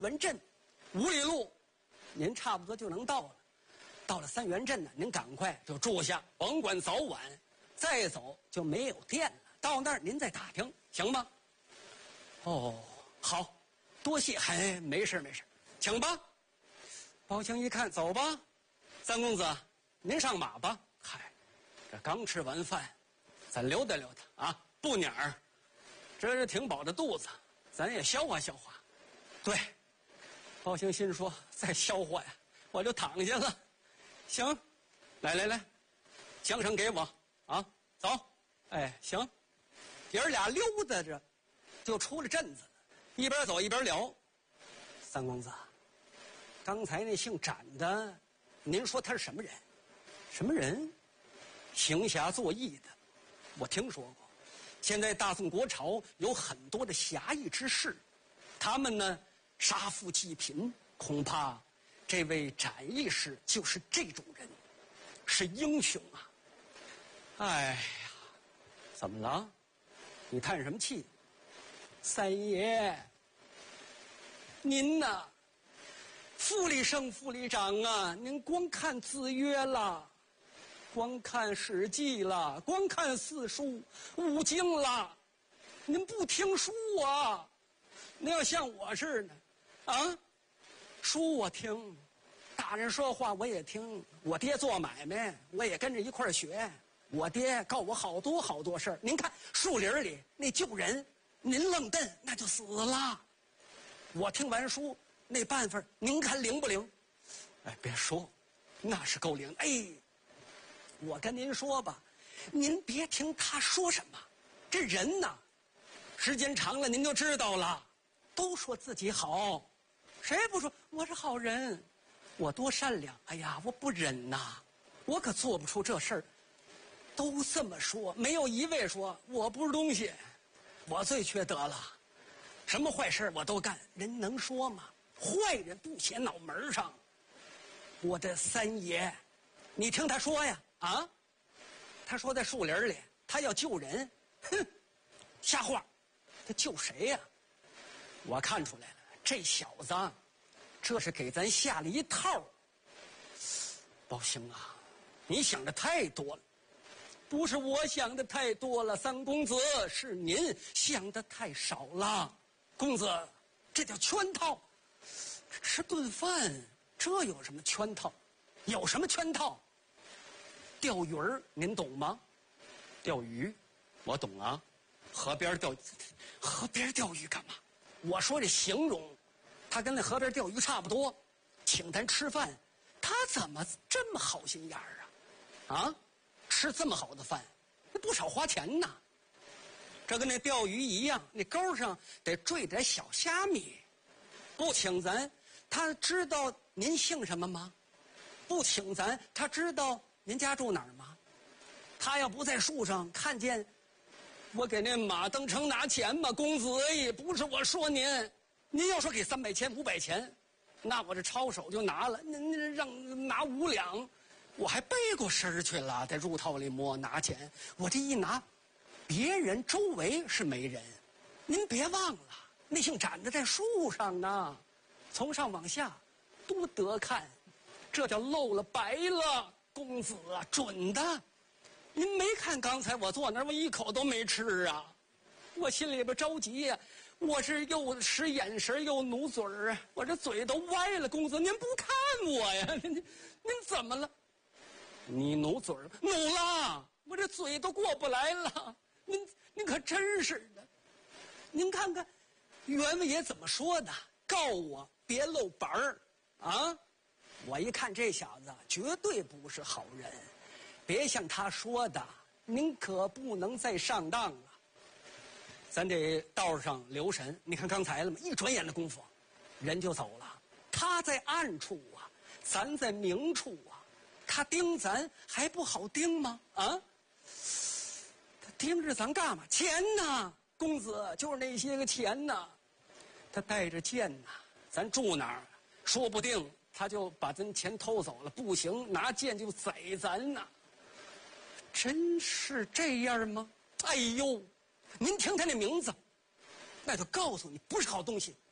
元镇5里路，您差不多就能到了。到了3元镇呢，您赶快就住下，甭管早晚，再走就没有店了。到那儿您再打听，行吗？哦，好，多谢。哎，没事没事，请吧。包青一看，走吧，三公子，您上马吧。嗨，这刚吃完饭，咱溜达溜达啊，不撵儿，这是挺饱的肚子，咱也消化消化。对，包青心说再消化呀，我就躺下了。行，来来来，缰绳给我啊，走。哎，行，爷儿俩溜达着，就出了镇子了，一边走一边聊。三公子，刚才那姓展的，您说他是什么人？什么人？行侠作义的，我听说过。现在大宋国朝有很多的侠义之士，他们呢杀富济贫，恐怕这位展义士就是这种人，是英雄啊！哎呀，怎么了？你叹什么气？三爷，您呐，副理胜副理长啊，您光看字约了，光看史记了，光看四书五经了，您不听书啊？您要像我似的，啊，书我听，大人说话我也听，我爹做买卖我也跟着一块儿学，我爹告我好多好多事儿。您看树林里那救人，您愣瞪那就死了。我听完书那办法，您看灵不灵？哎，别说，那是够灵。哎，我跟您说吧，您别听他说什么，这人呐，时间长了您就知道了。都说自己好，谁不说我是好人？我多善良！哎呀，我不忍呐，我可做不出这事儿。都这么说，没有一位说我不是东西，我最缺德了，什么坏事我都干。人能说吗？坏人不写脑门上。我的三爷，你听他说呀，啊，他说在树林里他要救人，哼，瞎话，他救谁呀？我看出来了，这小子这是给咱下了一套。包兴啊，你想的太多了。不是我想的太多了，三公子，是您想的太少了。公子，这叫圈套。吃顿饭，这有什么圈套？有什么圈套？钓鱼儿，您懂吗？钓鱼，我懂啊。河边钓鱼干嘛？我说这形容，他跟那河边钓鱼差不多，请咱吃饭，他怎么这么好心眼儿啊？啊，吃这么好的饭，那不少花钱呐。这跟那钓鱼一样，那钩上得坠点小虾米。不请咱，他知道您姓什么吗？不请咱，他知道您家住哪儿吗？他要不在树上看见我给那马登城拿钱吗？公子哎，不是我说您要说给300钱500钱，那我这抄手就拿了。您让拿5两，我还背过身去了，在入套里摸拿钱。我这一拿，别人周围是没人，您别忘了，那姓展的在树上呢，从上往下多得看，这叫露了白了。公子啊，准的。您没看刚才我坐那儿，我一口都没吃啊，我心里边着急呀，我是又使眼神又努嘴儿，我这嘴都歪了。公子您不看我呀？您怎么了？你努嘴儿？努了，我这嘴都过不来了。您可真是的。您看看袁伟爷怎么说的，告我别露白儿啊。我一看这小子绝对不是好人，别像他说的，您可不能再上当了。咱这道上留神，你看刚才了吗？一转眼的功夫，人就走了。他在暗处啊，咱在明处啊，他盯咱还不好盯吗？啊，他盯着咱干嘛？钱呢？公子，就是那些个钱呢。他带着剑呢，咱住哪儿，说不定他就把咱钱偷走了，不行拿剑就宰咱呢。真是这样吗？哎呦，您听他那名字，那就告诉你不是好东西。